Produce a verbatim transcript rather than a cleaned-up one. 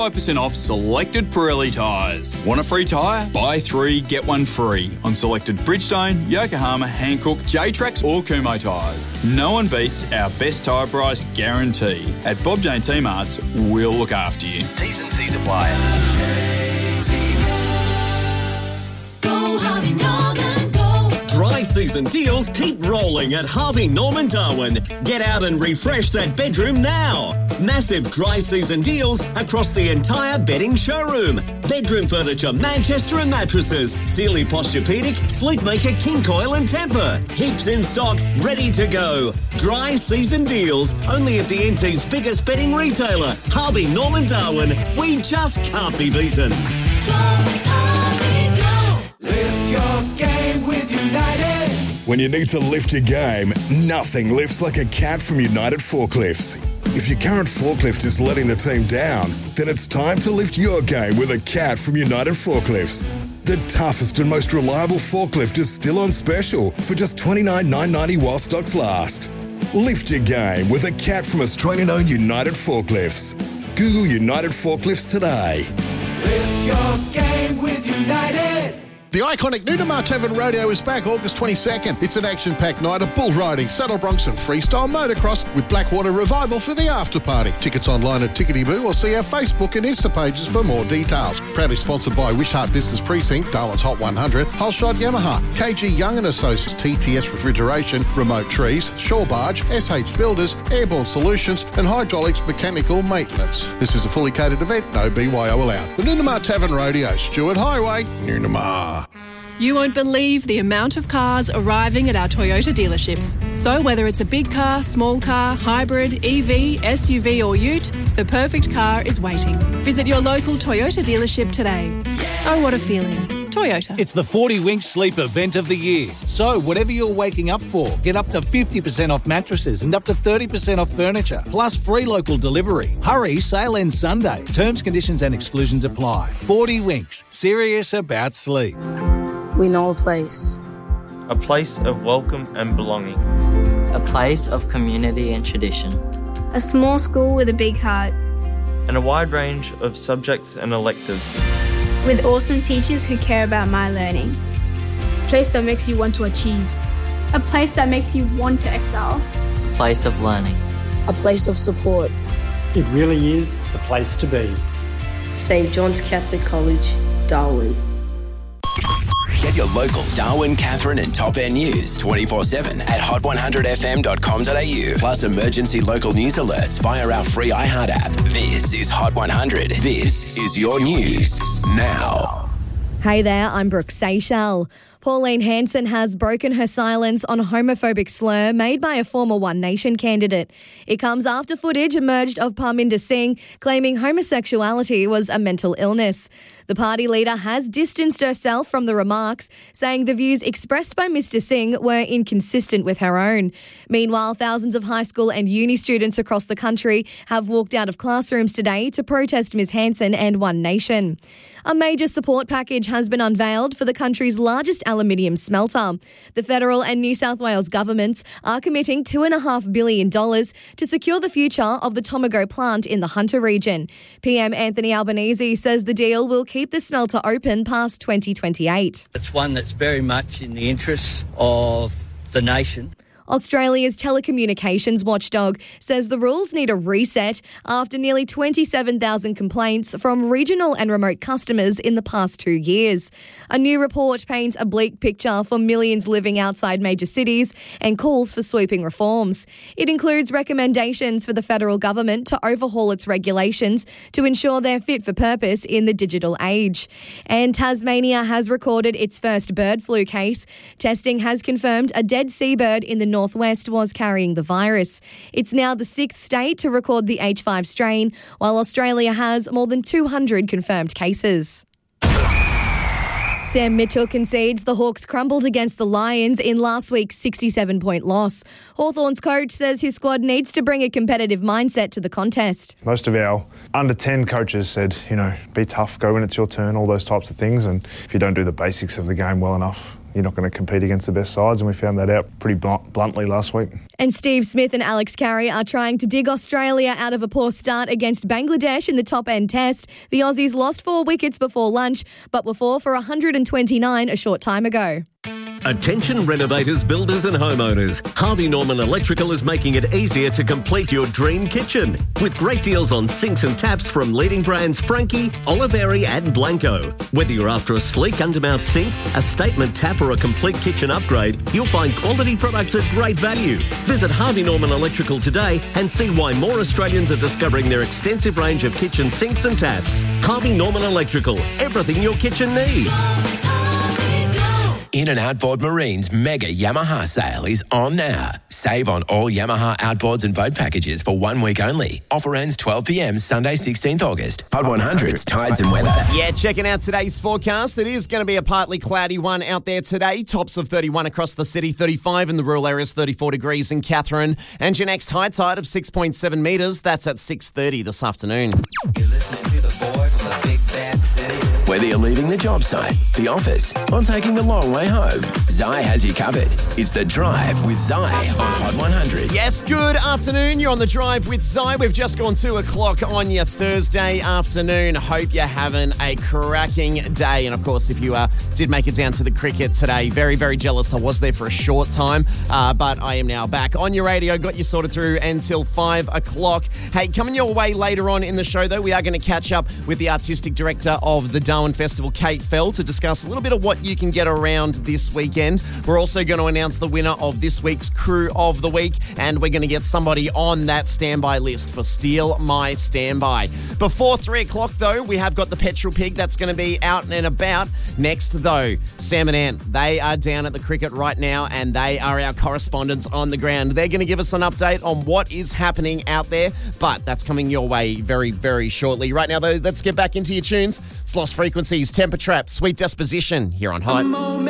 five percent off selected Pirelli tyres. Want a free tyre? Buy three, get one free on selected Bridgestone, Yokohama, Hankook, J-Trax or Kumho tyres. No one beats our best tyre price guarantee. At Bob Jane T-Marts, we'll look after you. T's and C's apply. Go Harvey Norman, go. Dry season deals keep rolling at Harvey Norman Darwin. Get out and refresh that bedroom now. Massive dry season deals across the entire bedding showroom. Bedroom furniture, Manchester and mattresses, Sealy Posturepedic, Sleepmaker, King Coil and Tempur. Heaps in stock, ready to go. Dry season deals only at the N T's biggest bedding retailer, Harvey Norman Darwin. We just can't be beaten. Go Harvey, go. Lift your game with United. When you need to lift your game, nothing lifts like a cat from United Forklifts. If your current forklift is letting the team down, then it's time to lift your game with a cat from United Forklifts. The toughest and most reliable forklift is still on special for just twenty-nine thousand nine hundred ninety while stocks last. Lift your game with a cat from Australian-owned United Forklifts. Google United Forklifts today. Lift your game with United. The iconic Nunamar Tavern Rodeo is back August twenty-second. It's an action-packed night of bull riding, saddle broncs and freestyle motocross with Blackwater Revival for the after-party. Tickets online at Tickety Boo or see our Facebook and Insta pages for more details. Proudly sponsored by Wishart Business Precinct, Darwin's Hot one hundred, Holshot Yamaha, K G Young and Associates, T T S Refrigeration, Remote Trees, Shore Barge, S H Builders, Airborne Solutions and Hydraulics Mechanical Maintenance. This is a fully catered event, no B Y O allowed. The Nunamar Tavern Rodeo, Stewart Highway, Nunamar. You won't believe the amount of cars arriving at our Toyota dealerships. So whether it's a big car, small car, hybrid, E V, S U V or ute, the perfect car is waiting. Visit your local Toyota dealership today. Oh, what a feeling. Toyota. It's the forty Winks Sleep event of the year. So whatever you're waking up for, get up to fifty percent off mattresses and up to thirty percent off furniture, plus free local delivery. Hurry, sale ends Sunday. Terms, conditions and exclusions apply. forty Winks. Serious about sleep. We know a place. A place of welcome and belonging. A place of community and tradition. A small school with a big heart. And a wide range of subjects and electives. With awesome teachers who care about my learning. A place that makes you want to achieve. A place that makes you want to excel. A place of learning. A place of support. It really is the place to be. Saint John's Catholic College, Darwin. Get your local Darwin, Catherine and Top End news twenty-four seven at hot one hundred f m dot com dot a u. Plus emergency local news alerts via our free iHeart app. This is Hot one hundred. This is your news now. Hey there, I'm Brooke Seychelles. Pauline Hanson has broken her silence on a homophobic slur made by a former One Nation candidate. It comes after footage emerged of Parminder Singh claiming homosexuality was a mental illness. The party leader has distanced herself from the remarks, saying the views expressed by Mister Singh were inconsistent with her own. Meanwhile, thousands of high school and uni students across the country have walked out of classrooms today to protest Miz Hanson and One Nation. A major support package has been unveiled for the country's largest aluminium smelter. The federal and New South Wales governments are committing two point five billion dollars to secure the future of the Tomago plant in the Hunter region. P M Anthony Albanese says the deal will keep the smelter open past twenty twenty-eight. It's one that's very much in the interests of the nation. Australia's telecommunications watchdog says the rules need a reset after nearly twenty-seven thousand complaints from regional and remote customers in the past two years. A new report paints a bleak picture for millions living outside major cities and calls for sweeping reforms. It includes recommendations for the federal government to overhaul its regulations to ensure they're fit for purpose in the digital age. And Tasmania has recorded its first bird flu case. Testing has confirmed a dead seabird in the north Northwest was carrying the virus. It's now the sixth state to record the H five strain, while Australia has more than two hundred confirmed cases. Sam Mitchell concedes the Hawks crumbled against the Lions in last week's sixty-seven point loss. Hawthorn's coach says his squad needs to bring a competitive mindset to the contest. Most of our under ten coaches said, you know, be tough, go when it's your turn, all those types of things. And if you don't do the basics of the game well enough, you're not going to compete against the best sides, and we found that out pretty blunt, bluntly last week. And Steve Smith and Alex Carey are trying to dig Australia out of a poor start against Bangladesh in the top-end test. The Aussies lost four wickets before lunch, but were four for one hundred twenty-nine a short time ago. Attention renovators, builders and homeowners. Harvey Norman Electrical is making it easier to complete your dream kitchen. With great deals on sinks and taps from leading brands Frankie, Oliveri and Blanco. Whether you're after a sleek undermount sink, a statement tap or a complete kitchen upgrade, you'll find quality products at great value. Visit Harvey Norman Electrical today and see why more Australians are discovering their extensive range of kitchen sinks and taps. Harvey Norman Electrical, everything your kitchen needs. In and Outboard Marine's mega Yamaha sale is on now. Save on all Yamaha outboards and boat packages for one week only. Offer ends twelve p.m. Sunday, sixteenth August. Hot one hundred's Tides and Weather. Yeah, checking out today's forecast. It is going to be a partly cloudy one out there today. Tops of thirty-one across the city, thirty-five in the rural areas, thirty-four degrees in Katherine. And your next high tide of six point seven metres. That's at six thirty this afternoon. Whether you're leaving the job site, the office, or taking the long way home, Zai has you covered. It's The Drive with Zai on Hot one hundred. Yes, good afternoon. You're on The Drive with Zai. We've just gone two o'clock on your Thursday afternoon. Hope you're having a cracking day. And, of course, if you uh, did make it down to the cricket today, very, very jealous. I was there for a short time, uh, but I am now back on your radio. Got you sorted through until five o'clock. Hey, coming your way later on in the show, though, we are going to catch up with the artistic director of the Darwin Festival, Kate Fell, to discuss a little bit of what you can get around this weekend. We're also going to announce the winner of this week's Crew of the Week, and we're going to get somebody on that standby list for Steal My Standby. Before three o'clock, though, we have got the Petrol Pig that's going to be out and about. Next, though, Sam and Ant, they are down at the cricket right now, and they are our correspondents on the ground. They're going to give us an update on what is happening out there, but that's coming your way very, very shortly. Right now, though, let's get back into your tunes. It's Lost Frequencies, Temper Trap, Sweet Disposition here on Hot.